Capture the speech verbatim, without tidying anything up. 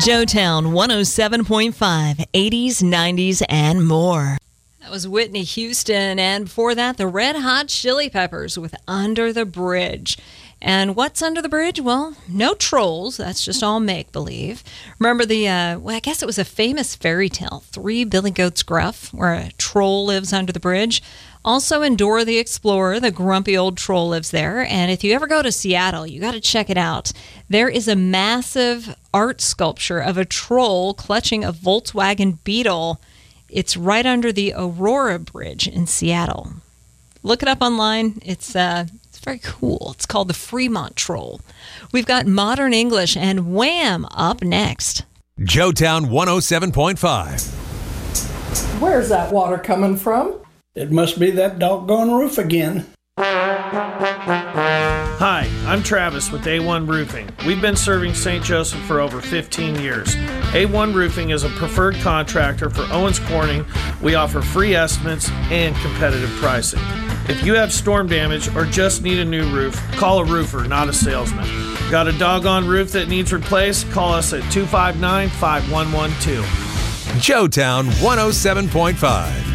Joetown one oh seven point five, eighties, nineties, and more. That was Whitney Houston, and before that, the Red Hot Chili Peppers with Under the Bridge. And what's under the bridge? Well, no trolls. That's just all make-believe. Remember the, uh, well, I guess it was a famous fairy tale, Three Billy Goats Gruff, where a troll lives under the bridge. Also in Dora the Explorer, the grumpy old troll lives there. And if you ever go to Seattle, you got to check it out. There is a massive art sculpture of a troll clutching a Volkswagen Beetle. It's right under the Aurora Bridge in Seattle. Look it up online. It's uh, it's very cool. It's called the Fremont Troll. We've got Modern English and Wham! Up next. Joetown one oh seven point five. Where's that water coming from? It must be that doggone roof again. Hi, I'm Travis with A one Roofing. We've been serving Saint Joseph for over fifteen years. A one Roofing is a preferred contractor for Owens Corning. We offer free estimates and competitive pricing. If you have storm damage or just need a new roof, call a roofer, not a salesman. Got a doggone roof that needs replaced? Call us at two five nine, five one one two. Joetown one oh seven point five.